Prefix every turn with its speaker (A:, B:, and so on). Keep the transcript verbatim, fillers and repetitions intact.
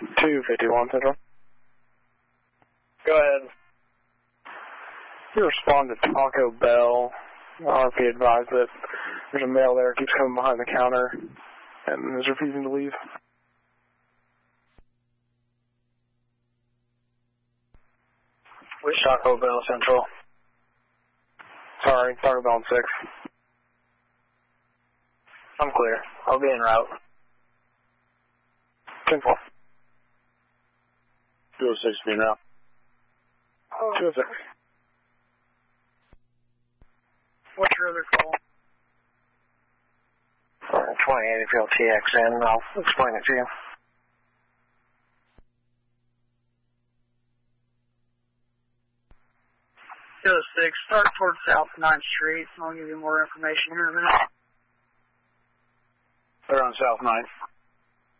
A: two fifty-one Central.
B: Go ahead.
A: You respond to Taco Bell. R P advised that there's a male there, keeps coming behind the counter, and is refusing to leave.
B: Which Taco Bell Central?
A: Sorry, Taco Bell on six.
B: I'm clear. I'll be en route.
A: ten four.
B: two oh six, be en route.
A: Oh. two oh six.
B: What's your other call?
A: twenty-eight, if you'll T X in, I'll explain it to you.
B: two oh six, start towards South ninth Street. I'll give you more information here in a minute.
A: They're on South ninth.